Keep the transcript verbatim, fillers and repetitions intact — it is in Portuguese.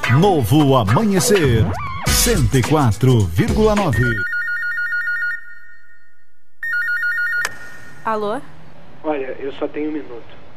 Novo Amanhecer, cento e quatro vírgula nove. Alô? Olha, eu só tenho um minuto.